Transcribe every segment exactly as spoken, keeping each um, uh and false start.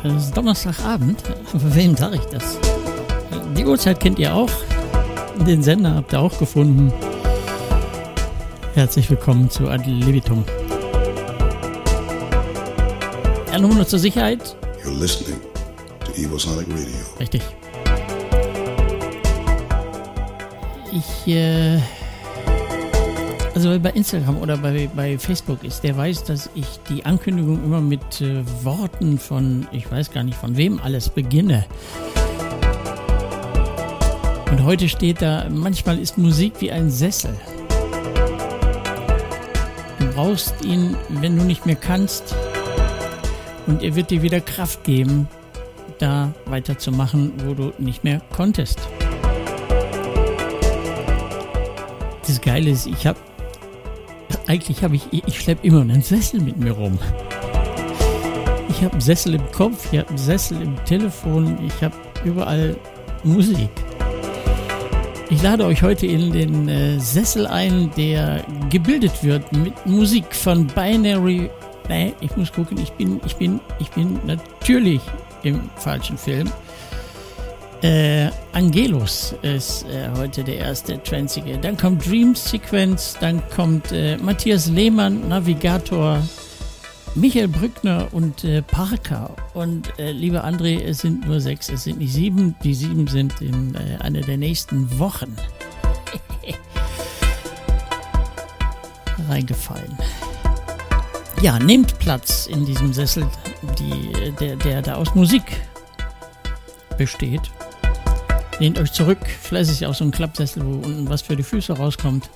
Es ist Donnerstagabend. Für wen sage ich das? Die Uhrzeit kennt ihr auch. Den Sender habt ihr auch gefunden. Herzlich willkommen zu Ad Libitum. Ja, nur noch zur Sicherheit. You're listening to Evosonic Radio. Richtig. Ich, äh, also bei Instagram oder bei, bei Facebook ist, der weiß, dass ich die Ankündigung immer mit äh, Worten von, ich weiß gar nicht von wem alles beginne. Und heute steht da, manchmal ist Musik wie ein Sessel. Du brauchst ihn, wenn du nicht mehr kannst, und er wird dir wieder Kraft geben, da weiterzumachen, wo du nicht mehr konntest. Das Geile ist, ich habe, eigentlich habe ich, ich schleppe immer einen Sessel mit mir rum. Ich habe einen Sessel im Kopf, ich habe einen Sessel im Telefon, ich habe überall Musik. Ich lade euch heute in den äh, Sessel ein, der gebildet wird mit Musik von Binary. Nee, ich muss gucken, ich bin, ich bin, ich bin natürlich im falschen Film. Äh, Angelus ist äh, heute der erste Tranceige. Dann kommt Dream Sequence, dann kommt äh, Matthias Lehmann, Navigator, Michael Brückner und äh, Parker. Und äh, lieber André, es sind nur sechs, es sind nicht sieben. Die sieben sind in äh, einer der nächsten Wochen reingefallen. Ja, nehmt Platz in diesem Sessel, die, der, der da aus Musik besteht. Lehnt euch zurück, vielleicht ist es ja auch so ein Klappsessel, wo unten was für die Füße rauskommt.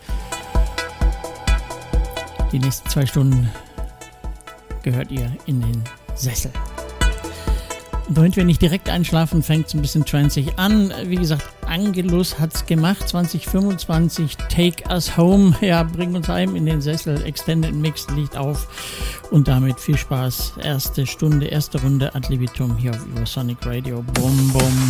Die nächsten zwei Stunden gehört ihr in den Sessel. Und damit wir nicht direkt einschlafen, fängt es ein bisschen tranceig an. Wie gesagt, Angelus hat es gemacht, zwanzig fünfundzwanzig, Take Us Home, ja, bring uns heim in den Sessel, Extended Mix liegt auf und damit viel Spaß. Erste Stunde, erste Runde Ad Libitum hier auf Evosonic Radio. Bum, bum.